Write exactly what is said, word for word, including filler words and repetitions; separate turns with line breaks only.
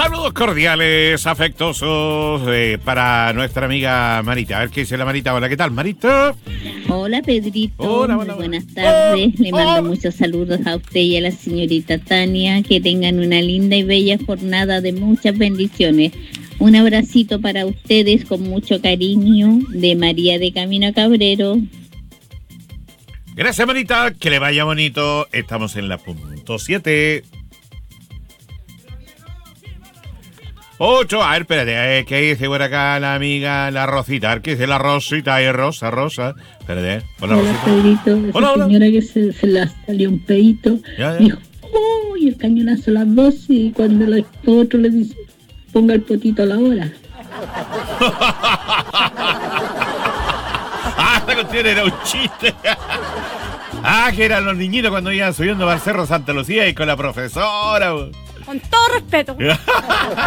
Saludos cordiales, afectuosos eh, para nuestra amiga Marita. A ver qué dice la Marita. Hola, ¿qué tal, Marita?
Hola, Pedrito.
Hola,
Muy
hola,
buenas
hola.
tardes.
Oh,
Le mando
oh.
muchos saludos a usted y a la señorita Tania. Que tengan una linda y bella jornada de muchas bendiciones. Un abracito para ustedes con mucho cariño de María de Camino Cabrero.
Gracias, Marita. Que le vaya bonito. Estamos en la punto siete. Ocho. A ver, espérate. Eh, ¿Qué dice por acá la amiga, la Rosita? A ver, ¿qué dice la Rosita? Eh, Rosa, Rosa. Espérate. Hola,
Hola,
Rosita.
Pedrito. Esa
Hola, hola.
señora que se, se le salió un pedito.
Ya, ya.
Dijo, uy, el cañonazo a las doce. Y cuando el otro le dice, ponga el potito a la hora.
Ah, esta cuestión era un chiste. Ah, que eran los niñitos cuando iban subiendo para el Cerro Santa Lucía y con la profesora.
Con todo respeto.